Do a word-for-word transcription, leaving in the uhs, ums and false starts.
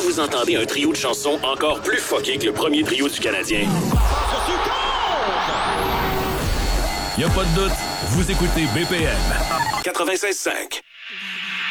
vous entendez un trio de chansons encore plus fucké que le premier trio du Canadien. Y a pas de doute, vous écoutez B P M quatre-vingt-seize cinq.